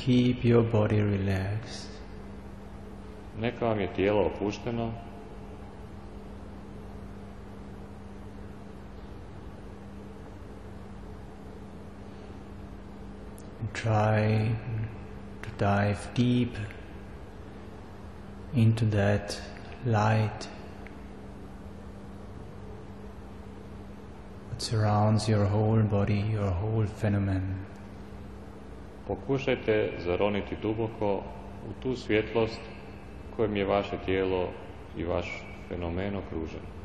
keep your body relaxed. Neka vam je tijelo opušteno. And try to dive deep into that light that surrounds your whole body, your whole phenomenon. Pokušajte zaroniti duboko u tu svjetlost kojom je vaše tijelo i vaš fenomen okružen.